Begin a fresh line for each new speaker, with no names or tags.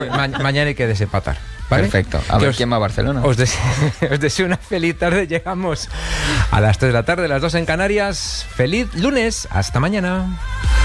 Mañana hay que desempatar. ¿Vale?
Perfecto. A ver quién va a Barcelona.
Os deseo una feliz tarde. Llegamos a las 3 de la tarde, las 2 en Canarias. Feliz lunes. Hasta mañana.